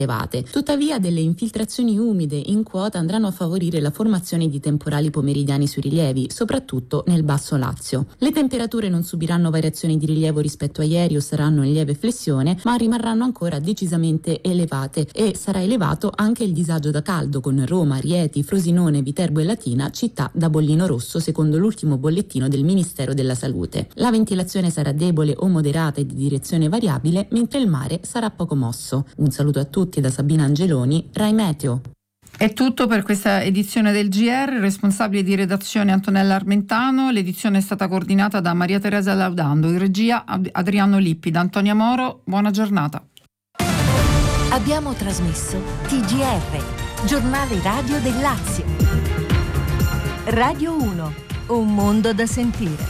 elevate. Tuttavia delle infiltrazioni umide in quota andranno a favorire la formazione di temporali pomeridiani sui rilievi, soprattutto nel Basso Lazio. Le temperature non subiranno variazioni di rilievo rispetto a ieri o saranno in lieve flessione, ma rimarranno ancora decisamente elevate e sarà elevato anche il disagio da caldo con Roma, Rieti, Frosinone, Viterbo e Latina, città da bollino rosso secondo l'ultimo bollettino del Ministero della Salute. La ventilazione sarà debole o moderata e di direzione variabile, mentre il mare sarà poco mosso. Un saluto a tutti da Sabina Angeloni, Rai Meteo. È tutto per questa edizione del GR. Responsabile di redazione Antonella Armentano. L'edizione è stata coordinata da Maria Teresa Laudando, in regia Adriano Lippi. Da Antonia Moro, buona giornata. Abbiamo trasmesso TGR, giornale radio del Lazio. Radio 1, un mondo da sentire.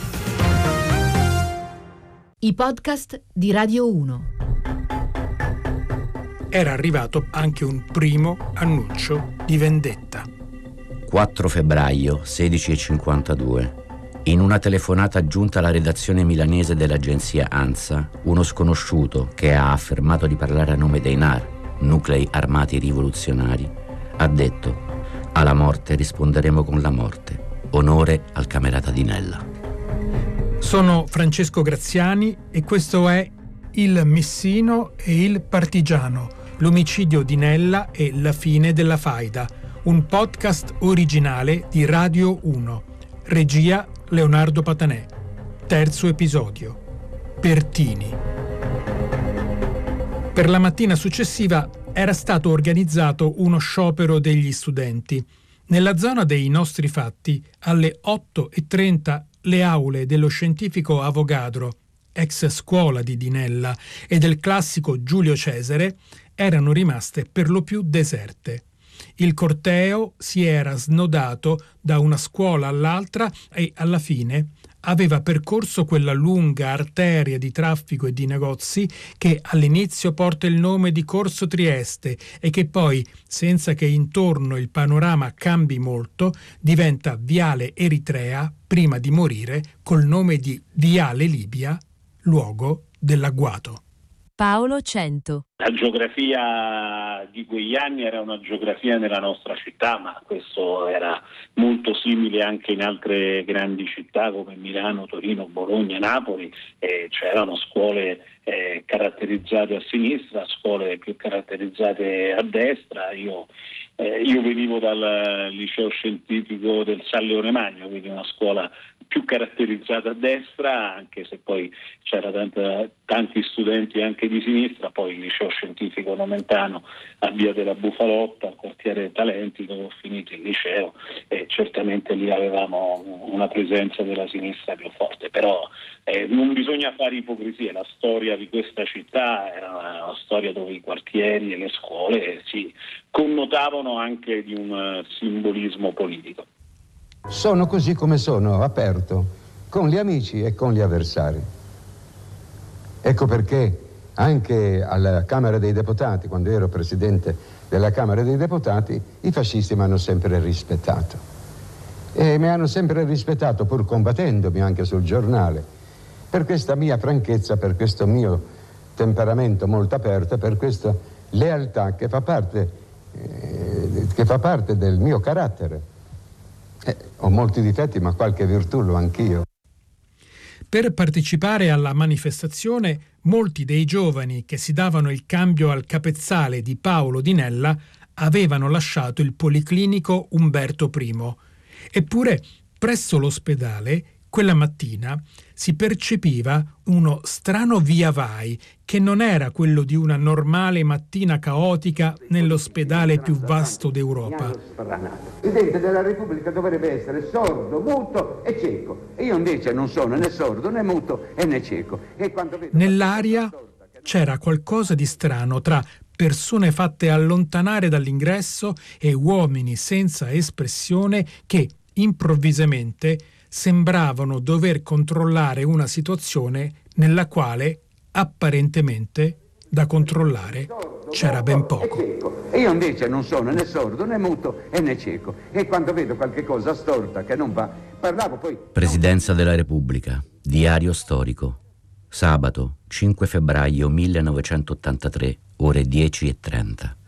I podcast di Radio 1. Era arrivato anche un primo annuncio di vendetta. 4 febbraio, 16:52. In una telefonata giunta alla redazione milanese dell'agenzia ANSA, uno sconosciuto che ha affermato di parlare a nome dei NAR, Nuclei Armati Rivoluzionari, ha detto: alla morte risponderemo con la morte. Onore al camerata Di Nella. Sono Francesco Graziani e questo è Il Missino e il Partigiano, l'omicidio di Nella e la fine della faida, un podcast originale di Radio 1. Regia Leonardo Patanè. Terzo episodio. Pertini. Per la mattina successiva era stato organizzato uno sciopero degli studenti. Nella zona dei nostri fatti, alle 8:30, le aule dello scientifico Avogadro, ex scuola di Nella, e del classico Giulio Cesare erano rimaste per lo più deserte. Il corteo si era snodato da una scuola all'altra e alla fine aveva percorso quella lunga arteria di traffico e di negozi che all'inizio porta il nome di Corso Trieste e che poi, senza che intorno il panorama cambi molto, diventa Viale Eritrea prima di morire col nome di Viale Libia, luogo dell'agguato. Paolo Cento. La geografia di quegli anni era una geografia nella nostra città, ma questo era molto simile anche in altre grandi città come Milano, Torino, Bologna, Napoli. C'erano scuole caratterizzate a sinistra, scuole più caratterizzate a destra. Io venivo dal liceo scientifico del San Leone Magno, quindi una scuola più caratterizzata a destra, anche se poi c'era tanti studenti anche di sinistra. Poi il liceo scientifico Nomentano a Via della Bufalotta, al quartiere Talenti, dove ho finito il liceo, e certamente lì avevamo una presenza della sinistra più forte. Però non bisogna fare ipocrisie, la storia di questa città era una storia dove i quartieri e le scuole si connotavano anche di un simbolismo politico. Sono così come sono, aperto, con gli amici e con gli avversari. Ecco perché anche alla Camera dei Deputati, quando ero presidente della Camera dei Deputati, i fascisti mi hanno sempre rispettato. E mi hanno sempre rispettato, pur combattendomi anche sul giornale, per questa mia franchezza, per questo mio temperamento molto aperto, per questa lealtà che fa parte del mio carattere. Ho molti difetti, ma qualche virtù l'ho anch'io. Per partecipare alla manifestazione, molti dei giovani che si davano il cambio al capezzale di Paolo Di Nella avevano lasciato il Policlinico Umberto I. Eppure, presso l'ospedale, quella mattina si percepiva uno strano via vai che non era quello di una normale mattina caotica nell'ospedale più vasto d'Europa. Il Presidente della Repubblica dovrebbe essere sordo, muto e cieco. E io invece non sono né sordo né muto e né cieco. E quando vedo... Nell'aria c'era qualcosa di strano tra persone fatte allontanare dall'ingresso e uomini senza espressione che improvvisamente sembravano dover controllare una situazione nella quale apparentemente da controllare c'era ben poco. E io invece non sono né sordo né muto e né cieco. E quando vedo qualche cosa storta che non va, parlavo poi... Presidenza della Repubblica, diario storico. Sabato 5 febbraio 1983, ore 10:30.